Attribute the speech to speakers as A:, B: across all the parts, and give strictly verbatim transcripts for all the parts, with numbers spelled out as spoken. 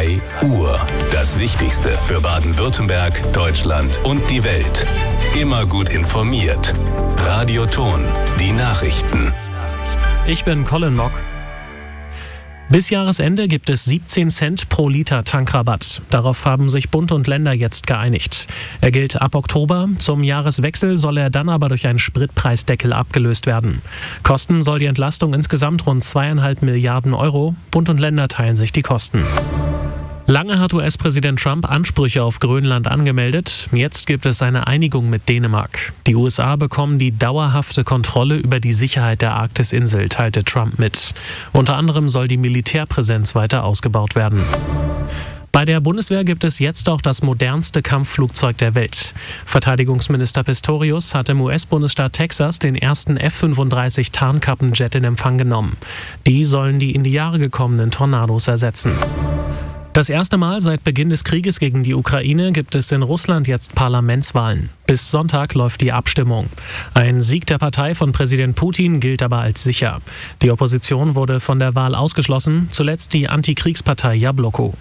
A: drei Uhr. Das Wichtigste für Baden-Württemberg, Deutschland und die Welt. Immer gut informiert. Radio Ton, die Nachrichten.
B: Ich bin Colin Mock. Bis Jahresende gibt es siebzehn Cent pro Liter Tankrabatt. Darauf haben sich Bund und Länder jetzt geeinigt. Er gilt ab Oktober. Zum Jahreswechsel soll er dann aber durch einen Spritpreisdeckel abgelöst werden. Kosten soll die Entlastung insgesamt rund zweieinhalb Milliarden Euro. Bund und Länder teilen sich die Kosten. Lange hat U S-Präsident Trump Ansprüche auf Grönland angemeldet. Jetzt gibt es eine Einigung mit Dänemark. Die U S A bekommen die dauerhafte Kontrolle über die Sicherheit der Arktisinsel, teilte Trump mit. Unter anderem soll die Militärpräsenz weiter ausgebaut werden. Bei der Bundeswehr gibt es jetzt auch das modernste Kampfflugzeug der Welt. Verteidigungsminister Pistorius hat im U S-Bundesstaat Texas den ersten F fünfunddreißig Tarnkappenjet in Empfang genommen. Die sollen die in die Jahre gekommenen Tornados ersetzen. Das erste Mal seit Beginn des Krieges gegen die Ukraine gibt es in Russland jetzt Parlamentswahlen. Bis Sonntag läuft die Abstimmung. Ein Sieg der Partei von Präsident Putin gilt aber als sicher. Die Opposition wurde von der Wahl ausgeschlossen, zuletzt die Antikriegspartei Jabloko.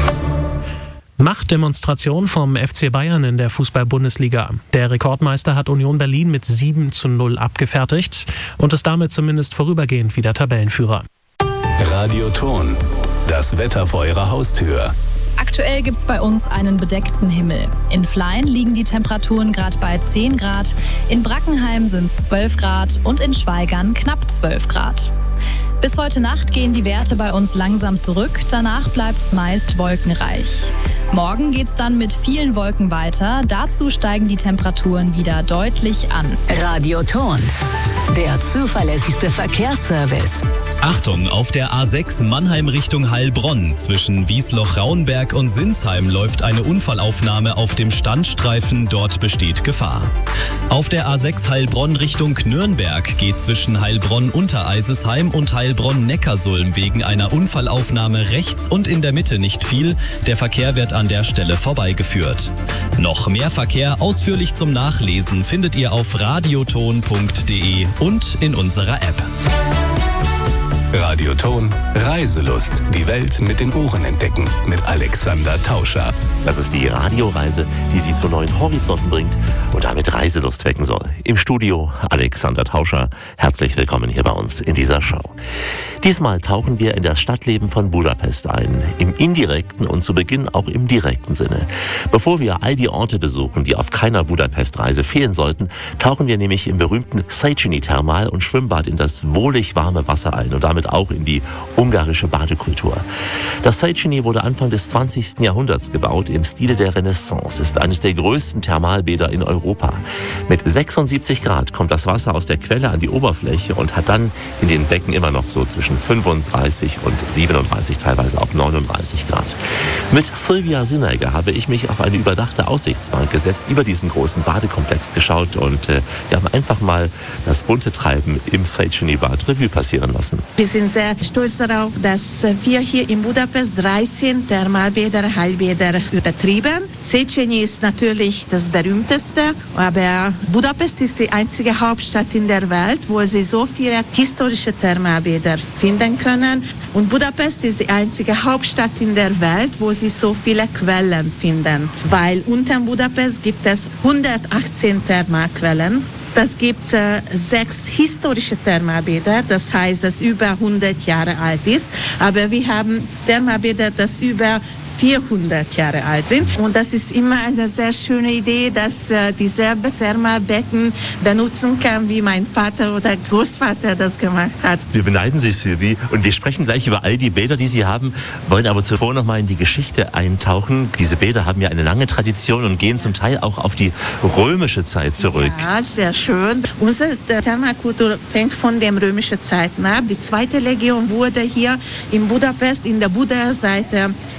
B: Machtdemonstration vom F C Bayern in der Fußball-Bundesliga. Der Rekordmeister hat Union Berlin mit sieben zu null abgefertigt und ist damit zumindest vorübergehend wieder Tabellenführer.
A: Radio Ton. Das Wetter vor Ihrer Haustür.
C: Aktuell gibt's bei uns einen bedeckten Himmel. In Flein liegen die Temperaturen gerade bei zehn Grad, in Brackenheim sind es zwölf Grad und in Schweigern knapp zwölf Grad. Bis heute Nacht gehen die Werte bei uns langsam zurück, danach bleibt's meist wolkenreich. Morgen geht's dann mit vielen Wolken weiter, dazu steigen die Temperaturen wieder deutlich an.
D: Radio Ton, der zuverlässigste Verkehrsservice.
E: Achtung, auf der A sechs Mannheim Richtung Heilbronn zwischen Wiesloch-Rauenberg und Sinsheim läuft eine Unfallaufnahme auf dem Standstreifen, dort besteht Gefahr. Auf der A sechs Heilbronn Richtung Nürnberg geht zwischen Heilbronn-Untereisesheim und Heilbronn-Neckarsulm wegen einer Unfallaufnahme rechts und in der Mitte nicht viel. Der Verkehr wird an der Stelle vorbeigeführt. Noch mehr Verkehr ausführlich zum Nachlesen findet ihr auf radioton punkt de und in unserer App.
A: Radio Ton, Reiselust. Die Welt mit den Ohren entdecken. Mit Alexander Tauscher.
F: Das ist die Radioreise, die Sie zu neuen Horizonten bringt und damit Reiselust wecken soll. Im Studio Alexander Tauscher. Herzlich willkommen hier bei uns in dieser Show. Diesmal tauchen wir in das Stadtleben von Budapest ein. Im indirekten und zu Beginn auch im direkten Sinne. Bevor wir all die Orte besuchen, die auf keiner Budapest-Reise fehlen sollten, tauchen wir nämlich im berühmten Széchenyi-Thermal- und Schwimmbad in das wohlig warme Wasser ein und damit auch in die ungarische Badekultur. Das Széchenyi wurde Anfang des zwanzigsten Jahrhunderts gebaut im Stile der Renaissance, ist eines der größten Thermalbäder in Europa. Mit sechsundsiebzig Grad kommt das Wasser aus der Quelle an die Oberfläche und hat dann in den Becken immer noch so zwischen fünfunddreißig und siebenunddreißig, teilweise auch neununddreißig Grad. Mit Sylvia Sinneger habe ich mich auf eine überdachte Aussichtsbank gesetzt, über diesen großen Badekomplex geschaut und äh, wir haben einfach mal das bunte Treiben im Széchenyi-Bad Revue passieren lassen.
G: Wir sind sehr stolz darauf, dass wir hier in Budapest dreizehn Thermalbäder, Heilbäder übertrieben. Széchenyi ist natürlich das berühmteste, aber Budapest ist die einzige Hauptstadt in der Welt, wo Sie so viele historische Thermalbäder finden können. Und Budapest ist die einzige Hauptstadt in der Welt, wo Sie so viele Quellen finden. Weil unter Budapest gibt es hundertachtzehn Thermalquellen. Das gibt äh, sechs historische Thermalbäder, das heißt, das über hundert Jahre alt ist. Aber wir haben Thermalbäder, das über vierhundert Jahre alt sind. Und das ist immer eine sehr schöne Idee, dass äh, dieselbe Thermalbecken benutzen kann, wie mein Vater oder Großvater das gemacht hat.
F: Wir beneiden Sie, Sylvie, und wir sprechen gleich über all die Bäder, die Sie haben, wollen aber zuvor noch mal in die Geschichte eintauchen. Diese Bäder haben ja eine lange Tradition und gehen zum Teil auch auf die römische Zeit zurück.
G: Ja, sehr schön. Unsere Thermalkultur fängt von der römischen Zeit ab. Die zweite Legion wurde hier in Budapest in der Buda-Seite ihre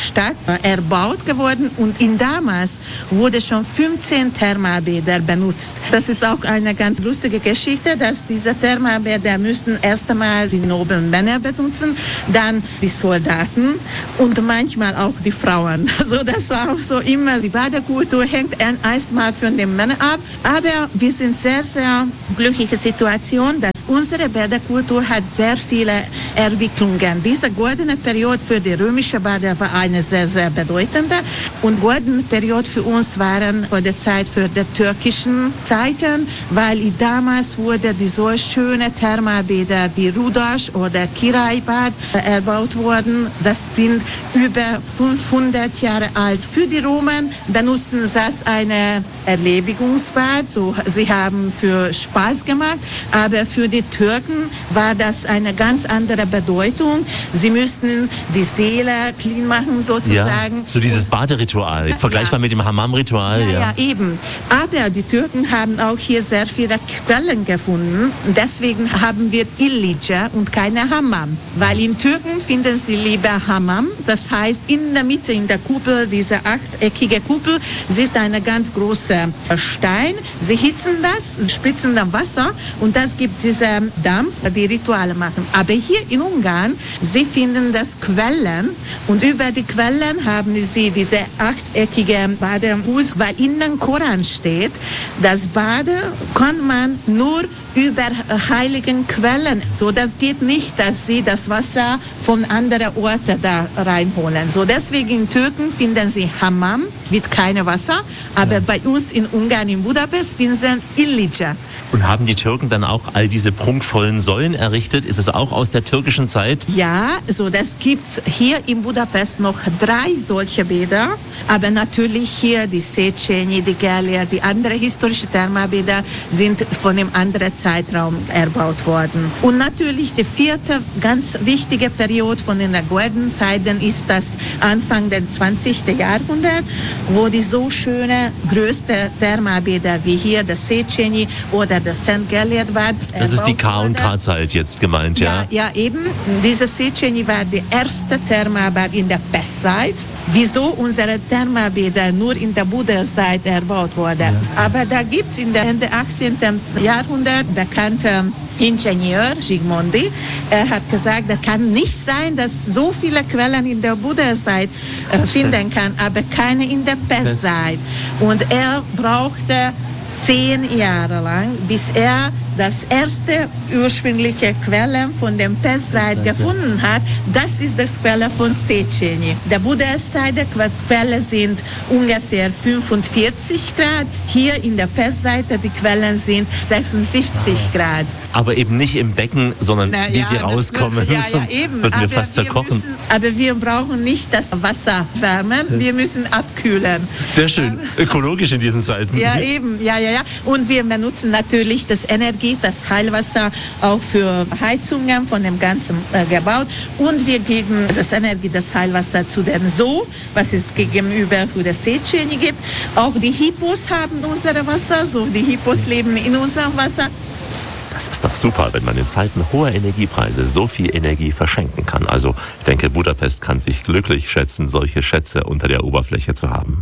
G: Stadt erbaut geworden und in damals wurde schon fünfzehn Thermalbäder benutzt. Das ist auch eine ganz lustige Geschichte, dass diese Thermalbäder müssten erst einmal die noblen Männer benutzen, dann die Soldaten und manchmal auch die Frauen. Also das war auch so immer, die Badekultur hängt erstmal von den Männern ab, aber wir sind sehr, sehr glückliche Situation, dass unsere Badekultur hat sehr viele Entwicklungen. Diese goldene Periode für die römische Bade war eine sehr, sehr bedeutende und goldene Periode für uns waren vor der Zeit für die türkischen Zeiten, weil damals wurde die so schöne Thermalbäder wie Rudaş oder Kiraybad erbaut worden. Das sind über fünfhundert Jahre alt. Für die Römer benutzten das eine Erlebungsbad, so sie haben für Spaß gemacht, aber für die Türken war das eine ganz andere Bedeutung. Sie müssten die Seele clean machen sozusagen.
F: Ja, so dieses Baderitual, vergleichbar ja. mit dem Hammam-Ritual.
G: Ja,
F: ja.
G: ja, eben. Aber die Türken haben auch hier sehr viele Quellen gefunden. Deswegen haben wir Illice und keine Hammam. Weil in Türken finden sie lieber Hammam. Das heißt, in der Mitte, in der Kuppel, diese achteckige Kuppel, sie ist eine ganz große Stein. Sie hitzen das, spritzen dann Wasser und das gibt diesen Dampf, die Rituale machen. Aber hier in Ungarn, sie finden das Quellen und über die Quellen haben sie diese achteckige Badehus, weil in dem Koran steht, das Bade kann man nur über heiligen Quellen. So, das geht nicht, dass sie das Wasser von anderen Orten da reinholen. So, deswegen in Türken finden sie Hammam, wird keine Wasser, aber ja. bei uns in Ungarn, in Budapest, finden sie Illice.
F: Und haben die Türken dann auch all diese prunkvollen Säulen errichtet? Ist es auch aus der türkischen Zeit?
G: Ja, so das gibt's hier in Budapest noch drei solche Bäder. Aber natürlich hier die Széchenyi, die Gellér, die anderen historischen Thermalbäder sind von einem anderen Zeitraum erbaut worden. Und natürlich die vierte ganz wichtige Periode von den goldenen Zeiten ist das Anfang des zwanzigsten Jahrhunderts, wo die so schöne größte Thermalbäder wie hier das Széchenyi oder das Sankt Gellér-Bad.
F: Das ist die K und K-Zeit jetzt gemeint, ja?
G: Ja, ja eben. Dieses Széchenyi war die erste Thermalbad in der Pestzeit. Wieso unsere Thermalbäder nur in der Buddha-Zeit erbaut wurden. Ja. Aber da gibt es in der Ende achtzehnten Jahrhundert bekannte Ingenieur Zsigmondy. Er hat gesagt, das kann nicht sein, dass so viele Quellen in der Buddha-Zeit äh, finden kann, aber keine in der Pestzeit. Und er brauchte zehn Jahre lang, bis er das erste ursprüngliche Quelle von dem Pestzeit gefunden hat. Das ist das Quelle von Széchenyi. Der Buddha-Zeit Quelle sind ungefähr fünfundvierzig Grad. Hier in der Pestseite die Quellen sind sechsundsiebzig Grad.
F: Aber eben nicht im Becken, sondern
G: Na,
F: wie
G: ja,
F: sie rauskommen,
G: ja, ja,
F: sonst
G: eben.
F: würden wir
G: aber
F: fast zerkochen.
G: Wir müssen, aber wir brauchen nicht das Wasser wärmen, wir müssen abkühlen.
F: Sehr schön, ökologisch in diesen Zeiten.
G: Ja, eben, ja, ja, ja. Und wir benutzen natürlich das Energie, das Heilwasser auch für Heizungen von dem ganzen äh, gebaut. Und wir geben das Energie, das Heilwasser zu dem So, was es gegenüber für das Széchenyi gibt. Auch die Hippos haben unser Wasser, so die Hippos leben in unserem Wasser.
F: Das ist doch super, wenn man in Zeiten hoher Energiepreise so viel Energie verschenken kann. Also ich denke, Budapest kann sich glücklich schätzen, solche Schätze unter der Oberfläche zu haben.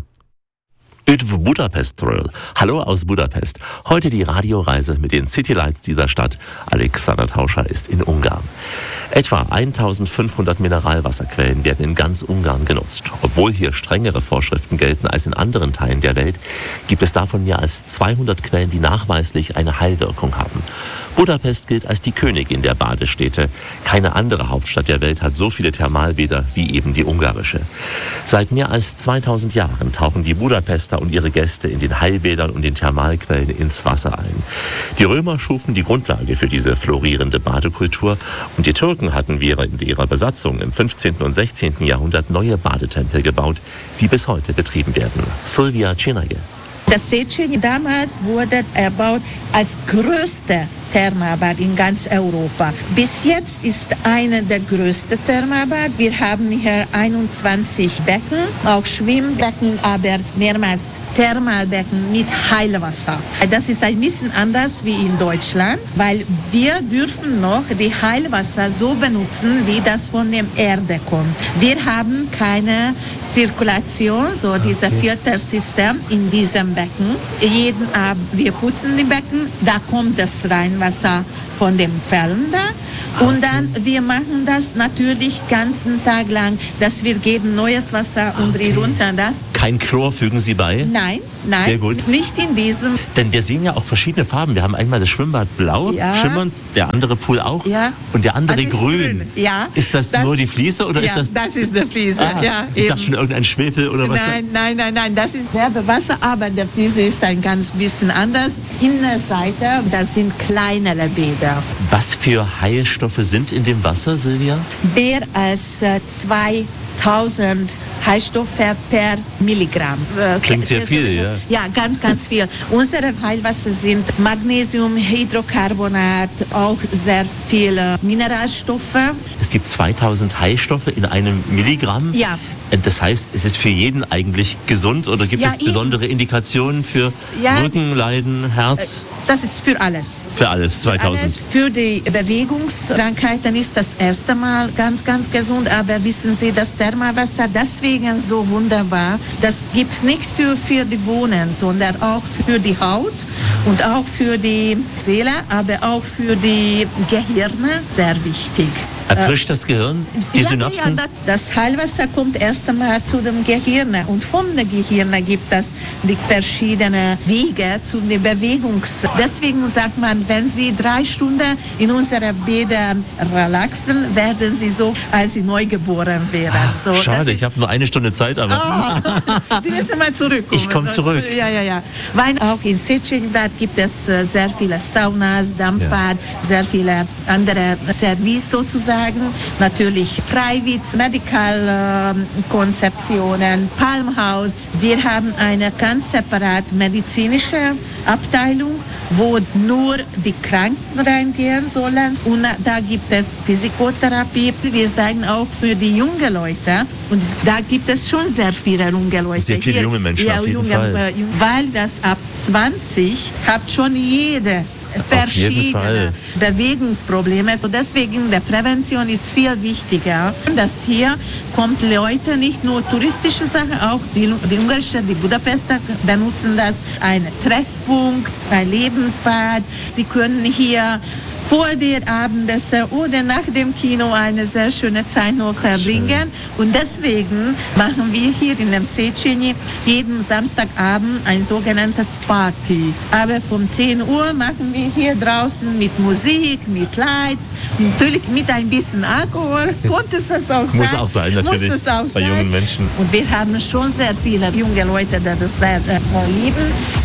F: Üdv Budapestről. Hallo aus Budapest. Heute die Radioreise mit den Citylights dieser Stadt. Alexander Tauscher ist in Ungarn. Etwa eintausendfünfhundert Mineralwasserquellen werden in ganz Ungarn genutzt. Obwohl hier strengere Vorschriften gelten als in anderen Teilen der Welt, gibt es davon mehr als zweihundert Quellen, die nachweislich eine Heilwirkung haben. Budapest gilt als die Königin der Badestädte. Keine andere Hauptstadt der Welt hat so viele Thermalbäder wie eben die ungarische. Seit mehr als zweitausend Jahren tauchen die Budapester und ihre Gäste in den Heilbädern und den Thermalquellen ins Wasser ein. Die Römer schufen die Grundlage für diese florierende Badekultur und die Türken hatten während ihrer Besatzung im fünfzehnten und sechzehnten Jahrhundert neue Badetempel gebaut, die bis heute betrieben werden. Silvia Cinage.
G: Das Széchenyi damals wurde erbaut als größte Thermalbad in ganz Europa. Bis jetzt ist eine der größten Thermalbad. Wir haben hier einundzwanzig Becken, auch Schwimmbecken, aber mehrmals Thermalbecken mit Heilwasser. Das ist ein bisschen anders wie in Deutschland, weil wir dürfen noch die Heilwasser so benutzen, wie das von der Erde kommt. Wir haben keine Zirkulation, so dieses Filtersystem in diesem Becken. Jeden Abend, wir putzen die Becken, da kommt das Reinwasser von dem Quellen da. Und dann, wir machen das natürlich den ganzen Tag lang, dass wir geben neues Wasser und okay. runter das.
F: Kein Chlor fügen Sie bei?
G: Nein, nein.
F: Sehr gut.
G: Nicht in diesem.
F: Denn wir sehen ja auch verschiedene Farben. Wir haben einmal das Schwimmbad blau, ja. schimmernd, der andere Pool auch
G: ja.
F: und der andere
G: ist
F: grün.
G: grün. Ja.
F: Ist das, das nur die Fliese oder
G: ja,
F: ist das?
G: das ist die Fliese.
F: Ah,
G: ja,
F: ich
G: eben.
F: dachte schon irgendein Schwefel oder was?
G: Nein, nein, nein, nein. Das ist Werbewasser, aber der Fliese ist ein ganz bisschen anders. Innenseite, das sind kleinere Bäder.
F: Was für Heilstoffe sind in dem Wasser, Silvia?
G: Mehr als äh, zweitausend Heilstoffe per Milligramm.
F: Klingt sehr viel, ja.
G: Ja, ganz, ganz viel. Unsere Heilwasser sind Magnesium, Hydrocarbonat, auch sehr viele Mineralstoffe.
F: Es gibt zweitausend Heilstoffe in einem Milligramm.
G: Ja.
F: Das heißt, es ist für jeden eigentlich gesund oder gibt
G: ja,
F: es besondere eben. Indikationen für
G: ja.
F: Rückenleiden, Herz?
G: Das ist für alles.
F: Für alles, zweitausend.
G: Für, alles. Für die Bewegungskrankheiten ist das erste Mal ganz, ganz gesund. Aber wissen Sie, das Thermalwasser deswegen so wunderbar, das gibt es nicht nur für die Bohnen, sondern auch für die Haut und auch für die Seele, aber auch für die Gehirne sehr wichtig.
F: Erfrischt das Gehirn, die
G: ja,
F: Synapsen?
G: Ja, das Heilwasser kommt erst einmal zu dem Gehirn und von dem Gehirn gibt es die verschiedenen Wege zu der Bewegungs. Deswegen sagt man, wenn Sie drei Stunden in unseren Bädern relaxen, werden Sie so, als Sie neugeboren wären.
F: Ach,
G: so,
F: schade, ich habe nur eine Stunde Zeit, aber...
G: Oh, Sie müssen mal zurückkommen.
F: Ich komme zurück.
G: Ja, ja, ja. Weil auch in Széchenyi-Bad gibt es sehr viele Saunas, Dampfbad, ja. sehr viele andere Services sozusagen. Natürlich Private Medical äh, Konzeptionen, Palmhaus. Wir haben eine ganz separate medizinische Abteilung, wo nur die Kranken reingehen sollen. Und da gibt es Physiotherapie. Wir sagen auch für die jungen Leute. Und da gibt es schon sehr viele junge Leute.
F: Sehr viele junge Menschen
G: ja,
F: auf jeden
G: junge,
F: Fall.
G: Weil das ab zwanzig hat schon jede verschiedene Bewegungsprobleme. Und deswegen der Prävention ist viel wichtiger. Dass hier kommt Leute, nicht nur touristische Sachen, auch die, die Ungarischen, die Budapester benutzen das, ein Treffpunkt, ein Lebensbad. Sie können hier vor dem Abendessen oder nach dem Kino eine sehr schöne Zeit noch verbringen. Und deswegen machen wir hier in dem Széchenyi jeden Samstagabend ein sogenanntes Party. Aber von zehn Uhr machen wir hier draußen mit Musik, mit Lights, natürlich mit ein bisschen Alkohol. Konnte es das auch sein?
F: Muss auch sein, natürlich.
G: Muss es auch
F: bei
G: sein.
F: jungen Menschen.
G: Und wir haben schon sehr viele junge Leute, die das sehr äh, lieben.